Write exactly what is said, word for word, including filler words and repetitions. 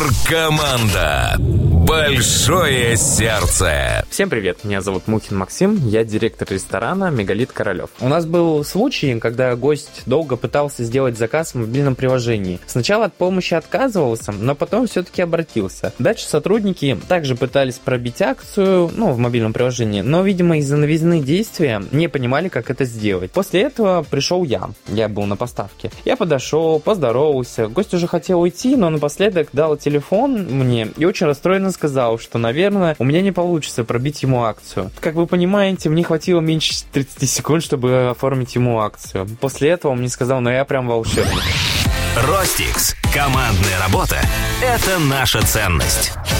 Суперкоманда. Большое сердце. Всем привет, меня зовут Мухин Максим, я директор ресторана «Мегалит Королев». У нас был случай, когда гость долго пытался сделать заказ в мобильном приложении. Сначала от помощи отказывался, но потом все-таки обратился. Дальше сотрудники также пытались пробить акцию, ну, в мобильном приложении, но, видимо, из-за новизны действия не понимали, как это сделать. После этого пришел я, я был на поставке. Я подошел, поздоровался, гость уже хотел уйти, но напоследок дал телефон мне и очень расстроенно сказал, что, наверное, у меня не получится пробить ему акцию. Как вы понимаете, мне хватило меньше тридцать секунд, чтобы оформить ему акцию. После этого он мне сказал, ну я прям волшебник. Ростикс. Командная работа – это наша ценность.